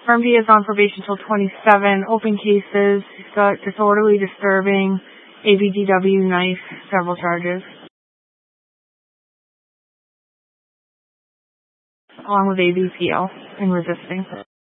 confirmed he is on probation till 27. Open cases, he's got disorderly disturbing, ABDW, knife, several charges, along with ABPL and resisting.